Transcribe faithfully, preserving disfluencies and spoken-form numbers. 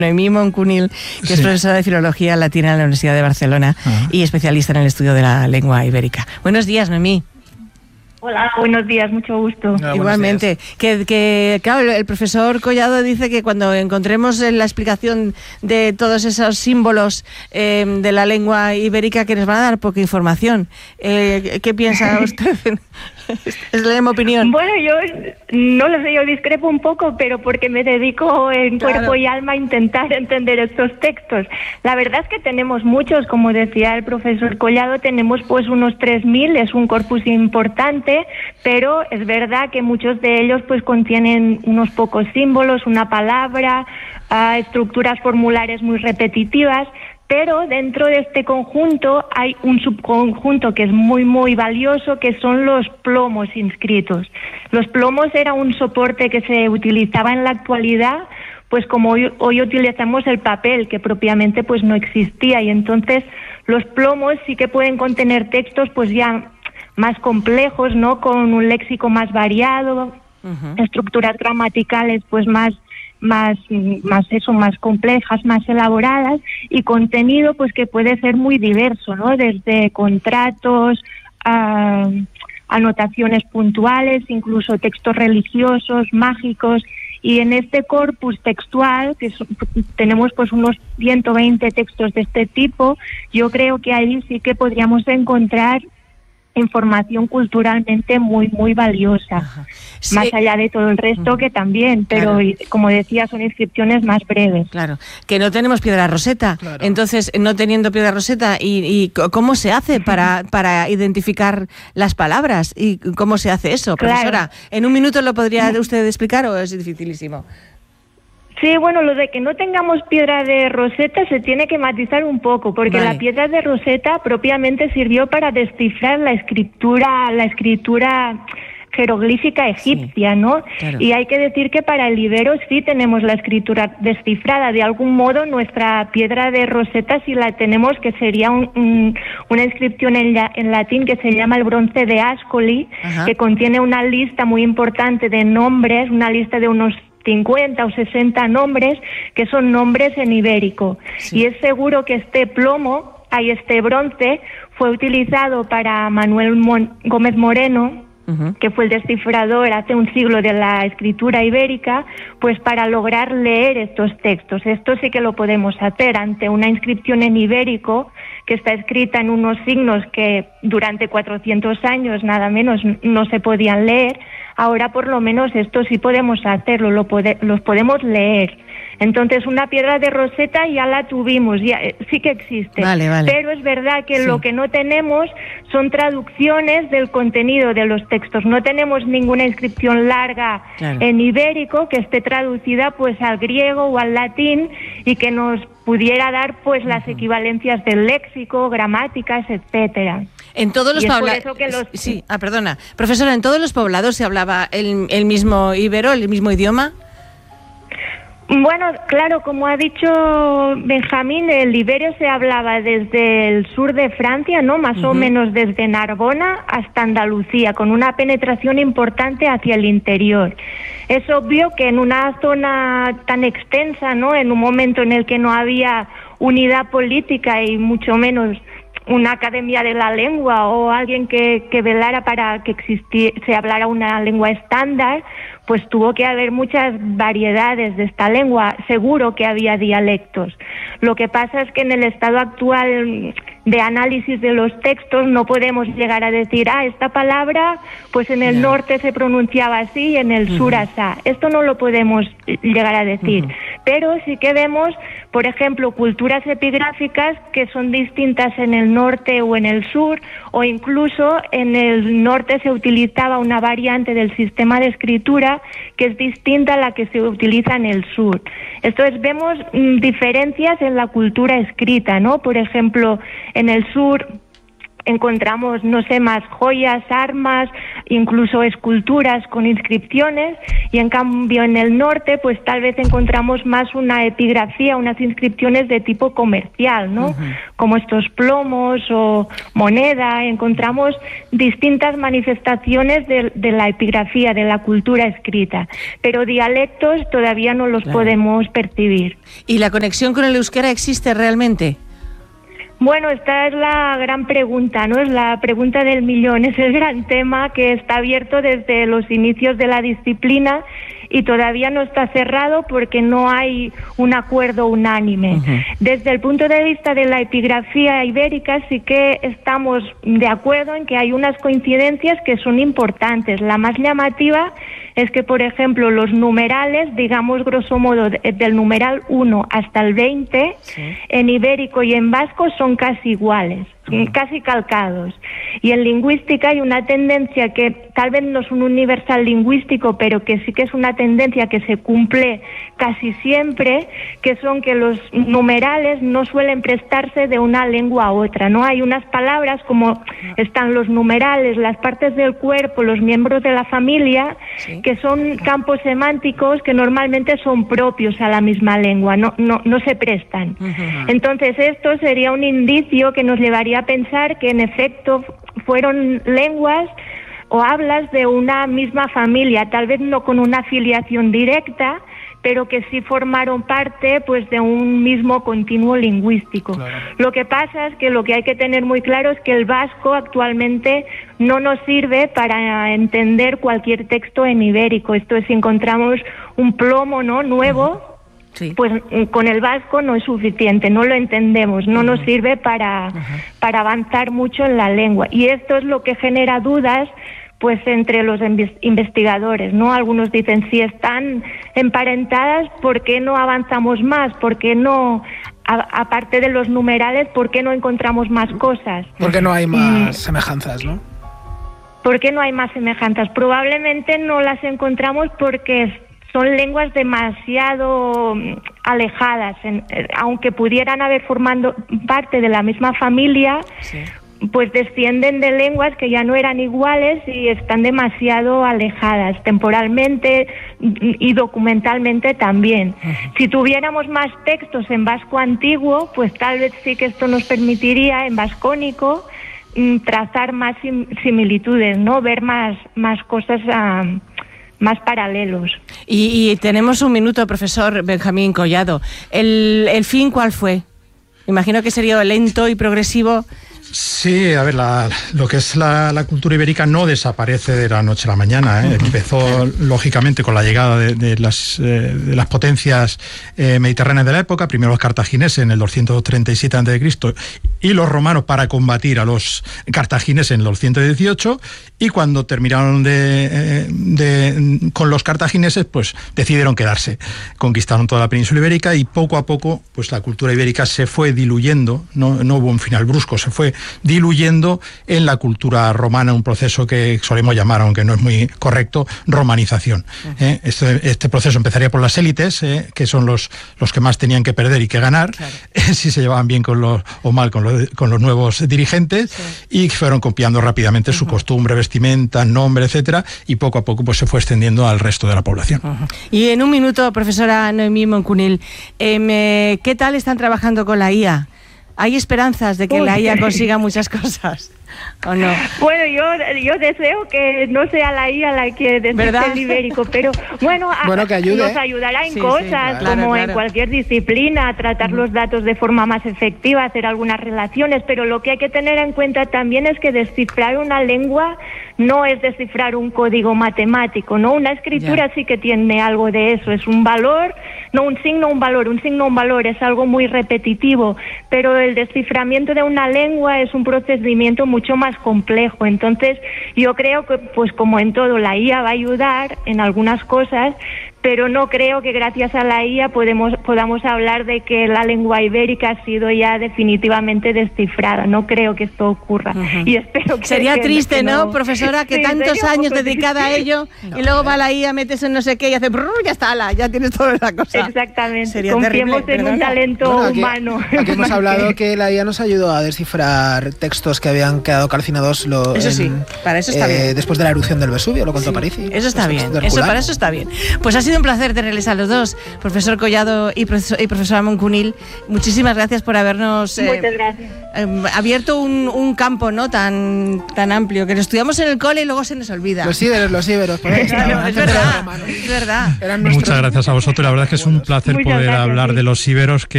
Noemí Moncunil, que sí. es profesora de Filología Latina en la Universidad de Barcelona uh-huh. y especialista en el estudio de la lengua ibérica. Buenos días, Noemí. Hola, buenos días, mucho gusto. No, Igualmente. Que, que, claro, el profesor Collado dice que cuando encontremos la explicación de todos esos símbolos eh, de la lengua ibérica, que nos van a dar poca información. Eh, ¿Qué piensa usted? Es la misma opinión. Bueno, yo no lo sé, yo discrepo un poco, pero porque me dedico en claro. cuerpo y alma a intentar entender estos textos. La verdad es que tenemos muchos, como decía el profesor Collado, tenemos pues unos tres mil, es un corpus importante, pero es verdad que muchos de ellos pues contienen unos pocos símbolos, una palabra, uh, estructuras formulares muy repetitivas. Pero dentro de este conjunto hay un subconjunto que es muy, muy valioso, que son los plomos inscritos. Los plomos era un soporte que se utilizaba en la actualidad, pues como hoy, hoy utilizamos el papel, que propiamente pues no existía. Y entonces los plomos sí que pueden contener textos pues ya más complejos, ¿no? Con un léxico más variado, uh-huh. estructuras gramaticales pues más... más más eso más complejas, más elaboradas, y contenido pues que puede ser muy diverso, ¿no? Desde contratos a anotaciones puntuales, incluso textos religiosos, mágicos. Y en este corpus textual, que son, tenemos pues unos ciento veinte textos de este tipo, yo creo que ahí sí que podríamos encontrar información culturalmente muy, muy valiosa. Sí. Más allá de todo el resto, uh-huh. que también, pero claro. como decía, son inscripciones más breves. Claro, que no tenemos piedra roseta. Claro. Entonces, no teniendo piedra roseta, ¿y, y cómo se hace para, para identificar las palabras? ¿Y cómo se hace eso, profesora? Claro. ¿En un minuto lo podría usted explicar o es dificilísimo? Sí, bueno, lo de que no tengamos piedra de roseta se tiene que matizar un poco, porque vale. la piedra de roseta propiamente sirvió para descifrar la escritura, la escritura jeroglífica egipcia, sí, ¿no? Claro. Y hay que decir que para el ibero sí tenemos la escritura descifrada. De algún modo nuestra piedra de roseta sí la tenemos, que sería un, un, una inscripción en, la, en latín que se llama el bronce de Ascoli, Ajá. que contiene una lista muy importante de nombres, una lista de unos cincuenta o sesenta nombres, que son nombres en ibérico. Sí. Y es seguro que este plomo, hay este bronce, fue utilizado para Manuel Mon- Gómez Moreno, uh-huh. que fue el descifrador hace un siglo de la escritura ibérica, pues para lograr leer estos textos. Esto sí que lo podemos hacer ante una inscripción en ibérico que está escrita en unos signos que durante cuatrocientos años nada menos no se podían leer. Ahora por lo menos esto sí podemos hacerlo, lo pode- los podemos leer. Entonces una piedra de roseta ya la tuvimos, ya sí que existe. Vale, vale. Pero es verdad que sí. lo que no tenemos son traducciones del contenido de los textos. No tenemos ninguna inscripción larga claro. en ibérico que esté traducida pues al griego o al latín y que nos pudiera dar pues uh-huh. las equivalencias del léxico, gramáticas, etcétera. En todos los poblados. Los... Sí, ah, perdona. Profesora, ¿en todos los poblados se hablaba el, el mismo ibero, el mismo idioma? Bueno, claro, como ha dicho Benjamín, el ibero se hablaba desde el sur de Francia, ¿no? Más uh-huh. o menos desde Narbona hasta Andalucía, con una penetración importante hacia el interior. Es obvio que en una zona tan extensa, ¿no? En un momento en el que no había unidad política y mucho menos una academia de la lengua o alguien que, que velara para que existiera, se hablara una lengua estándar, pues tuvo que haber muchas variedades de esta lengua. Seguro que había dialectos. Lo que pasa es que en el estado actual de análisis de los textos no podemos llegar a decir, ah, esta palabra pues en el yeah. norte se pronunciaba así y en el uh-huh. sur asá. Esto no lo podemos llegar a decir. Uh-huh. Pero sí que vemos, por ejemplo, culturas epigráficas que son distintas en el norte o en el sur, o incluso en el norte se utilizaba una variante del sistema de escritura que es distinta a la que se utiliza en el sur. Entonces vemos mm, diferencias en la cultura escrita, ¿no? Por ejemplo, en el sur encontramos, no sé, más joyas, armas, incluso esculturas con inscripciones, y en cambio en el norte pues tal vez encontramos más una epigrafía, unas inscripciones de tipo comercial, ¿no? Uh-huh. Como estos plomos o moneda. Encontramos distintas manifestaciones de, de la epigrafía, de la cultura escrita, pero dialectos todavía no los claro. podemos percibir. ¿Y la conexión con el euskera existe realmente? Bueno, esta es la gran pregunta, ¿no? Es la pregunta del millón, es el gran tema que está abierto desde los inicios de la disciplina y todavía no está cerrado porque no hay un acuerdo unánime. Uh-huh. Desde el punto de vista de la epigrafía ibérica sí que estamos de acuerdo en que hay unas coincidencias que son importantes. La más llamativa es que, por ejemplo, los numerales, digamos grosso modo, del numeral uno hasta el veinte, sí. en ibérico y en vasco son casi iguales, casi calcados. Y en lingüística hay una tendencia que tal vez no es un universal lingüístico, pero que sí que es una tendencia que se cumple casi siempre, que son que los numerales no suelen prestarse de una lengua a otra, ¿no? Hay unas palabras como están los numerales, las partes del cuerpo, los miembros de la familia, sí. que son campos semánticos que normalmente son propios a la misma lengua, no, no, no se prestan. Uh-huh. Entonces esto sería un indicio que nos llevaría a pensar que en efecto fueron lenguas o hablas de una misma familia, tal vez no con una afiliación directa, pero que sí formaron parte pues de un mismo continuo lingüístico. Claro. Lo que pasa es que lo que hay que tener muy claro es que el vasco actualmente no nos sirve para entender cualquier texto en ibérico. Esto es, si encontramos un plomo, ¿no?, nuevo, uh-huh. Sí. pues con el vasco no es suficiente, no lo entendemos, no uh-huh. nos sirve para, uh-huh. para avanzar mucho en la lengua. Y esto es lo que genera dudas pues entre los investigadores, ¿no? Algunos dicen, si están emparentadas, ¿por qué no avanzamos más? ¿Por qué no, a, aparte de los numerales, por qué no encontramos más cosas? Porque no hay más mm. semejanzas, ¿no? ¿Por qué no hay más semejanzas? Probablemente no las encontramos porque son lenguas demasiado alejadas, en, aunque pudieran haber formado parte de la misma familia, sí. pues descienden de lenguas que ya no eran iguales y están demasiado alejadas temporalmente y documentalmente también. Uh-huh. Si tuviéramos más textos en vasco antiguo, pues tal vez sí que esto nos permitiría en vascónico trazar más sim- similitudes, ¿no? Ver más, más cosas uh, más paralelos. Y, y tenemos un minuto, profesor Benjamín Collado. ¿El, el fin cuál fue? Imagino que sería lento y progresivo. Sí, a ver, la, lo que es la, la cultura ibérica no desaparece de la noche a la mañana, ¿eh? Uh-huh. Empezó, lógicamente, con la llegada de, de, las, eh, de las potencias eh, mediterráneas de la época, primero los cartagineses en el doscientos treinta y siete antes de Cristo y los romanos para combatir a los cartagineses en el doscientos dieciocho, y cuando terminaron de, de, con los cartagineses, pues decidieron quedarse. Conquistaron toda la península ibérica y poco a poco pues la cultura ibérica se fue diluyendo, no, no hubo un final brusco, se fue diluyendo en la cultura romana, un proceso que solemos llamar, aunque no es muy correcto, romanización. ¿eh? Este, este proceso empezaría por las élites, ¿eh? que son los, los que más tenían que perder y que ganar, claro. si se llevaban bien con los, o mal con los, con los nuevos dirigentes, sí. y fueron copiando rápidamente uh-huh. su costumbre, vestimenta, nombre, etcétera, y poco a poco pues se fue extendiendo al resto de la población. Uh-huh. Y en un minuto, profesora Noemí Moncunil, eh, ¿qué tal están trabajando con la I A? ¿Hay esperanzas de que Uy. la I A consiga muchas cosas o no? Bueno, yo yo deseo que no sea la I A la que descifre el ibérico, pero bueno, bueno que ayude. nos ayudará en sí, cosas, sí, claro, como claro. en cualquier disciplina, a tratar uh-huh. los datos de forma más efectiva, hacer algunas relaciones, pero lo que hay que tener en cuenta también es que descifrar una lengua no es descifrar un código matemático, ¿no? Una escritura yeah. sí que tiene algo de eso, es un valor, no un signo, un valor, un signo, un valor, es algo muy repetitivo, pero el desciframiento de una lengua es un procedimiento mucho más complejo. Entonces, yo creo que, pues como en todo, la I A va a ayudar en algunas cosas, pero no creo que gracias a la I A podemos, podamos hablar de que la lengua ibérica ha sido ya definitivamente descifrada. No creo que esto ocurra. Uh-huh. Y espero que sería que, triste, que ¿no, no, profesora? Que sí, tantos años dedicada triste. a ello no, y luego eh. va la I A, metes en no sé qué y hace brrr, ya está, ala, ya tienes toda la cosa. Exactamente. Sería Confiemos terrible, en ¿verdad? un talento Bueno, aquí, humano. aquí hemos hablado que la I A nos ayudó a descifrar textos que habían quedado calcinados. Lo, Eso en, sí, para eso está eh, bien. Después de la erupción del Vesubio, lo contó Sí, Parisi. eso está Los bien, textos de eso, Herculano. para eso está bien. Pues ha sido un placer tenerles a los dos, profesor Collado y, profesor, y profesora Moncunil. Muchísimas gracias por habernos eh, Muchas gracias. eh, abierto un, un campo, ¿no?, tan, tan amplio, que lo estudiamos en el cole y luego se nos olvida. Los íberos, los íberos. Por ahí Claro, estaban, es antes de los verdad, romanos. es verdad. Eran nuestros- Muchas gracias a vosotros. La verdad es que es un placer Muchas poder gracias, hablar sí. de los íberos, que